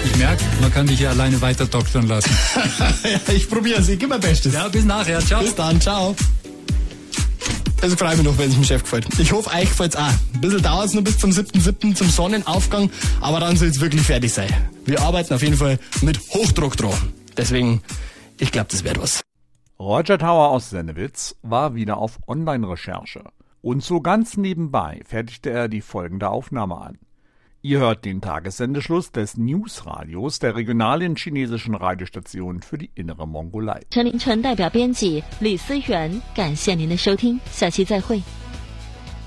Ich merke, man kann dich ja alleine weiter doktern lassen. Ja, ich probiere es, ich gebe mein Bestes. Ja, bis nachher, ciao. Bis dann, ciao. Also freue mich noch, wenn es dem Chef gefällt. Ich hoffe, euch gefällt es auch. Ein bisschen dauert es noch bis zum 7.7. zum Sonnenaufgang, aber dann soll es wirklich fertig sein. Wir arbeiten auf jeden Fall mit Hochdruck dran. Deswegen, ich glaube, das wird was. Roger Tauer aus Sennewitz war wieder auf Online-Recherche. Und so ganz nebenbei fertigte er die folgende Aufnahme an. Ihr hört den Tagessendeschluss des Newsradios der regionalen chinesischen Radiostation für die innere Mongolei. 陈林晨代表编辑李思源，感谢您的收听，下期再会。